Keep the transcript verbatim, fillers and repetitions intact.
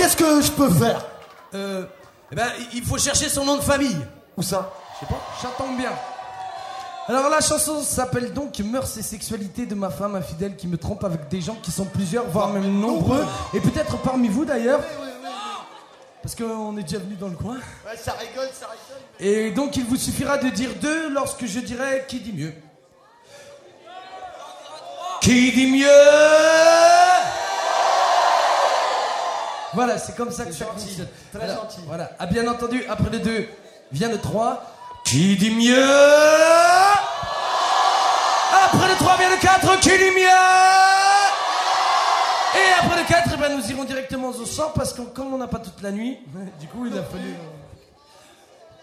qu'est-ce que je peux faire? Euh, eh ben, il faut chercher son nom de famille. Où ça? Je sais pas. Ça tombe bien. Alors la chanson s'appelle donc Mœurs et sexualité de ma femme infidèle qui me trompe avec des gens qui sont plusieurs, voire même nombreux, et peut-être parmi vous d'ailleurs. Oui, oui, oui, oui. Parce qu'on est déjà venu dans le coin. Ouais, ça rigole, ça rigole. Et donc il vous suffira de dire deux lorsque je dirai qui dit mieux. Qui dit mieux? Voilà, c'est comme ça que ça gentil, fonctionne. très Alors, gentil. Voilà, ah, bien entendu, après le deux vient le trois. Qui dit mieux? Après le trois vient le quatre. Qui dit mieux? Et après le quatre, eh ben, nous irons directement au sang parce que comme on n'a pas toute la nuit, du coup il a fallu...